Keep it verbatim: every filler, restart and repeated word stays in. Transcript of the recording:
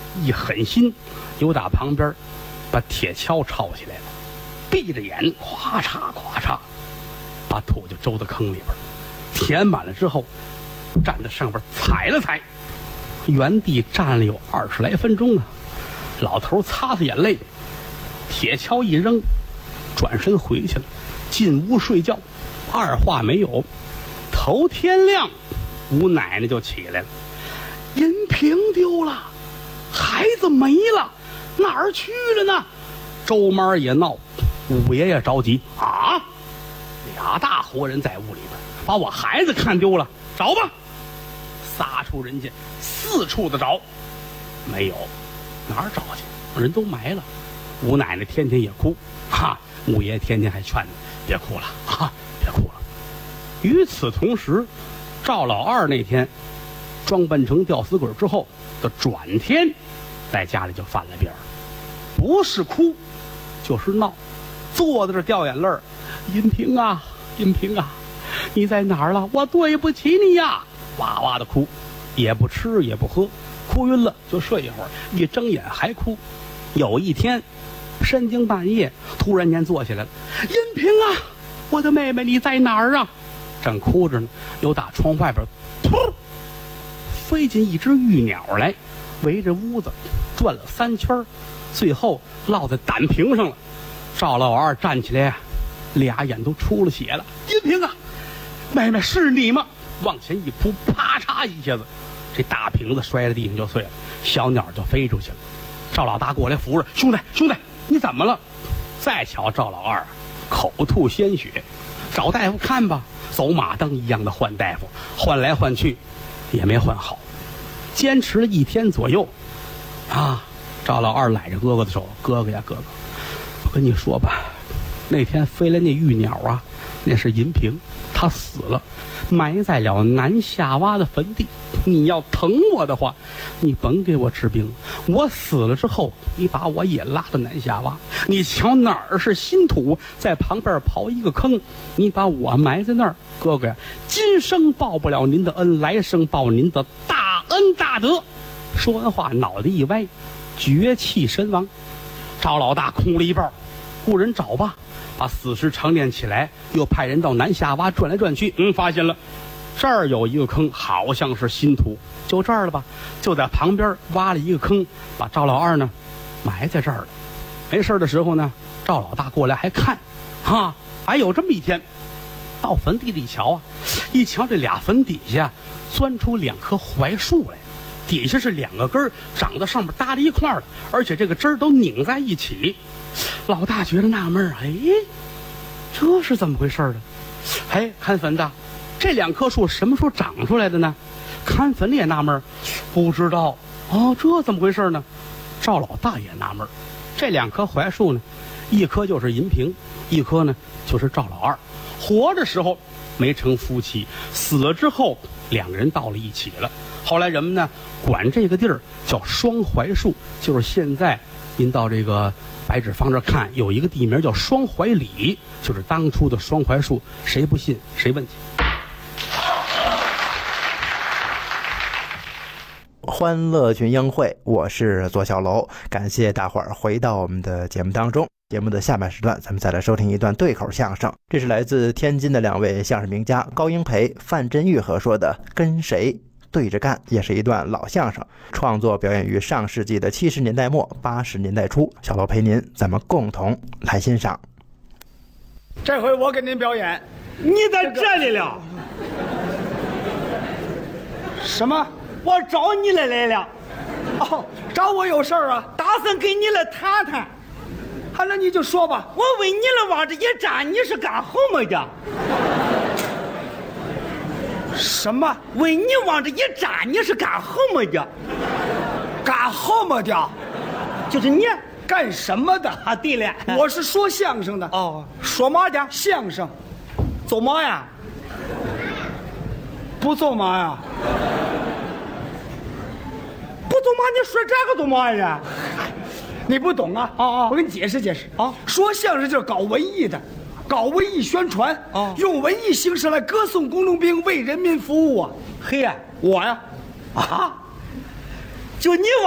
一狠心，由打旁边把铁锹抄起来了，闭着眼，咵嚓咵嚓，把土就周到坑里边，填满了之后，站在上边踩了踩，原地站了有二十来分钟啊。老头擦擦眼泪，铁锹一扔，转身回去了，进屋睡觉，二话没有。头天亮，吴奶奶就起来了，银瓶丢了，孩子没了，哪儿去了呢？周妈也闹，五爷爷着急啊！俩大活人在屋里边，把我孩子看丢了，找吧！撒出人家四处的找，没有，哪儿找去？人都埋了。吴奶奶天天也哭，哈，五爷天天还劝你别哭了啊，别哭了。与此同时，赵老二那天装扮成吊死鬼之后的转天，在家里就犯了病儿，不是哭就是闹，坐在这掉眼泪儿。银平啊，银平啊，你在哪儿了？我对不起你呀！哇哇的哭，也不吃也不喝，哭晕了就睡一会儿，一睁眼还哭。有一天深更半夜，突然间坐起来了，银平啊，我的妹妹你在哪儿啊？正哭着呢，又打窗外边噗飞进一只玉鸟来，围着屋子转了三圈，最后落在胆瓶上了。赵老二站起来，俩眼都出了血了。银平啊，妹妹是你吗？往前一扑，啪嚓一下子，这大瓶子摔在地上就碎了，小鸟就飞出去了。赵老大过来扶着，兄弟兄弟你怎么了？再瞧赵老二口吐鲜血，找大夫看吧。走马灯一样的换大夫，换来换去也没换好，坚持了一天左右啊。赵老二揽着哥哥的手，哥哥呀哥哥，我跟你说吧，那天飞来那玉鸟啊，那是银瓶，他死了，埋在了南下洼的坟地。你要疼我的话，你甭给我治病，我死了之后，你把我也拉到南下洼，你瞧哪儿是新土，在旁边刨一个坑，你把我埋在那儿。哥哥呀，今生报不了您的恩，来生报您的大恩大德。说完话，脑袋一歪，绝气身亡。赵老大空了一半，雇人找吧，把死尸沉淀起来，又派人到南下洼转来转去，嗯，发现了这儿有一个坑，好像是新土，就这儿了吧，就在旁边挖了一个坑，把赵老二呢埋在这儿了。没事的时候呢，赵老大过来还看，哈，还有这么一天，到坟地里一瞧啊，一瞧这俩坟底下钻出两棵槐树来，底下是两个根儿，长到上面搭在一块儿了，而且这个枝儿都拧在一起。老大觉得纳闷，哎，这是怎么回事呢？哎，看坟的，这两棵树什么时候长出来的呢？看坟的也纳闷，不知道哦，这怎么回事呢？赵老大也纳闷，这两棵槐树呢，一棵就是银瓶，一棵呢就是赵老二。活的时候没成夫妻，死了之后两个人到了一起了。后来人们呢管这个地儿叫双槐树，就是现在您到这个白纸坊这看，有一个地名叫双槐里，就是当初的双槐树。谁不信谁问去。 欢乐群英会，我是左小楼，感谢大伙儿回到我们的节目当中。节目的下半时段，咱们再来收听一段对口相声，这是来自天津的两位相声名家高英培、范振钰合说的《跟谁对着干》，也是一段老相声，创作表演于上世纪的七十年代末八十年代初。小楼陪您，咱们共同来欣赏。 这回我给您表演。 你在这里了？ 什么？ 我找你来来了。 哦，找我有事儿啊？ 打算跟你来谈谈。 好，那你就说吧。 我问你了，往这一站，你是干什么的？ 什么？ 问你往这一站，你是干什么的？ 干什么的？ 就是你干什么的啊？对了， 我是说相声的。 哦，说嘛的？ 相声。 做嘛呀？ 不做嘛呀？ 不做嘛？你说这个做嘛呀？ 你不懂啊？ 哦哦， 我给你解释解释啊。 说相声就是搞文艺的，搞文艺宣传， 哦， 用文艺形式来歌颂工农兵，为人民服务啊。 嘿呀， 我呀， 啊，就你往